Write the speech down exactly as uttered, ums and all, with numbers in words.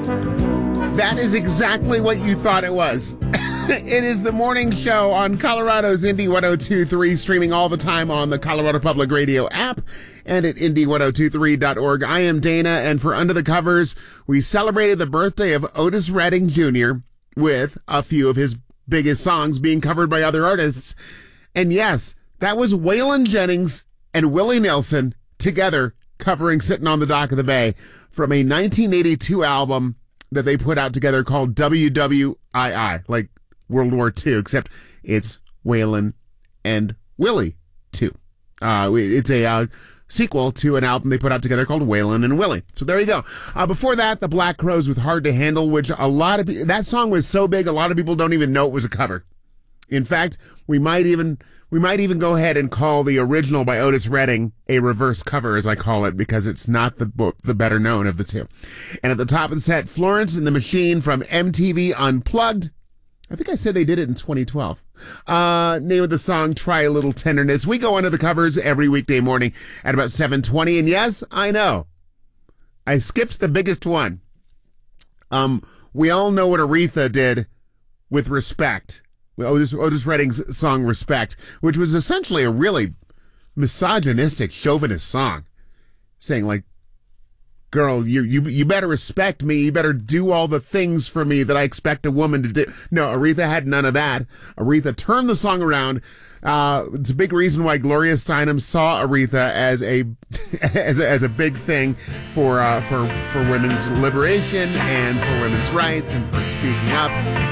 That is exactly what you thought it was. It is the morning show on Colorado's Indie one oh two point three, streaming all the time on the Colorado Public Radio app and at indie ten twenty-three dot org. I am Dana, and for Under the Covers, we celebrated the birthday of Otis Redding Junior with a few of his biggest songs being covered by other artists. And yes, that was Waylon Jennings and Willie Nelson together covering Sitting on the Dock of the Bay from a nineteen eighty-two album that they put out together called W W two, like World War Two, except it's Waylon and Willie two. Uh, it's a uh, sequel to an album they put out together called Waylon and Willie. So there you go. Uh, before that, the Black Crowes with Hard to Handle, which a lot of people, that song was so big, a lot of people don't even know it was a cover. In fact, we might even we might even go ahead and call the original by Otis Redding a reverse cover, as I call it, because it's not the the better known of the two. And at the top of the set, Florence and the Machine from M T V Unplugged. I think I said they did it in twenty twelve. Uh, name of the song, Try a Little Tenderness. We go under the covers every weekday morning at about seven twenty. And yes, I know, I skipped the biggest one. Um, we all know what Aretha did with Respect. Otis, Otis Redding's song Respect, which was essentially a really misogynistic, chauvinist song, saying like, girl, you, you you better respect me, you better do all the things for me that I expect a woman to do. No, Aretha had none of that. Aretha turned the song around. Uh, it's a big reason why Gloria Steinem saw Aretha as a as a, as a big thing for uh, for for women's liberation and for women's rights and for speaking up.